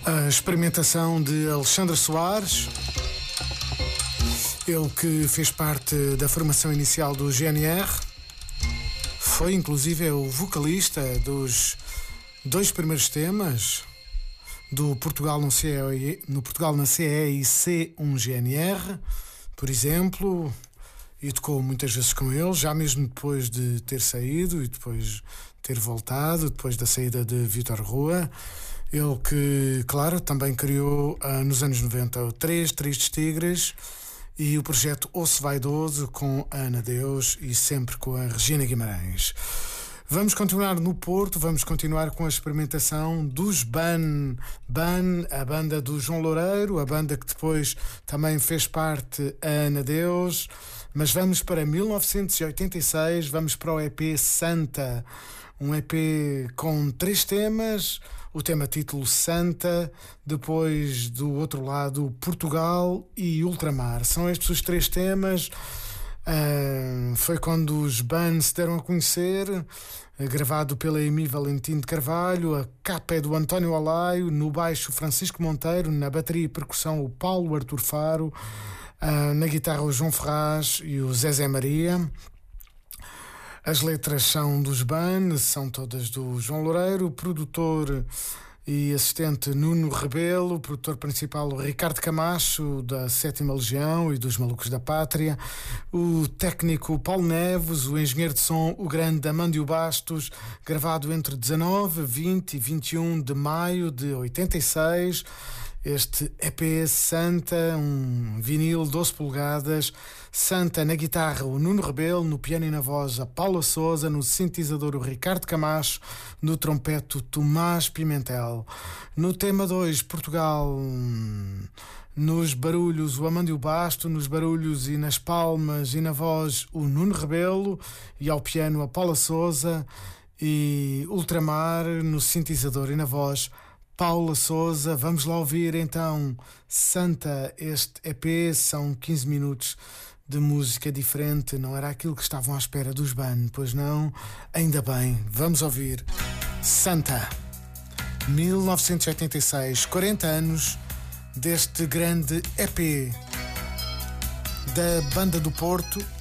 A experimentação de Alexandre Soares, ele que fez parte da formação inicial do GNR, foi inclusive o vocalista dos dois primeiros temas do Portugal no CE e C1 GNR, por exemplo, e tocou muitas vezes com ele, já mesmo depois de ter saído e depois ter voltado, depois da saída de Vítor Rua. Ele que, claro, também criou nos anos 90 o Três Tristes Tigres e o projeto Osso Vaidoso com a Ana Deus e sempre com a Regina Guimarães. Vamos continuar no Porto, vamos continuar com a experimentação dos Ban, a banda do João Loureiro, a banda que depois também fez parte a Ana Deus, mas vamos para 1986, vamos para o EP Santa, um EP com 3 temas, o tema título Santa, depois do outro lado Portugal e Ultramar. São estes os 3 temas. Foi quando os Ban se deram a conhecer, gravado pela Emi Valentim de Carvalho. A capa é do António Alaio, no baixo Francisco Monteiro, na bateria e percussão o Paulo Artur Faro, na guitarra o João Ferraz e o Zezé Maria. As letras são dos Ban, são todas do João Loureiro, produtor e assistente Nuno Rebelo, produtor principal Ricardo Camacho, da 7ª Legião e dos Malucos da Pátria, o técnico Paulo Neves, o engenheiro de som, o grande Amândio Bastos, gravado entre 19, 20 e 21 de maio de 86. Este EP Santa, um vinil 12 polegadas, Santa na guitarra o Nuno Rebelo, no piano e na voz a Paula Sousa, no sintetizador o Ricardo Camacho, no trompete o Tomás Pimentel. No tema 2, Portugal, nos barulhos o Amândio Basto, nos barulhos e nas palmas e na voz o Nuno Rebelo e ao piano a Paula Sousa, e Ultramar no sintetizador e na voz Paula Sousa. Vamos lá ouvir então Santa, este EP, são 15 minutos de música diferente, não era aquilo que estavam à espera dos Ban, pois não? Ainda bem, vamos ouvir Santa, 1986, 40 anos deste grande EP da Banda do Porto,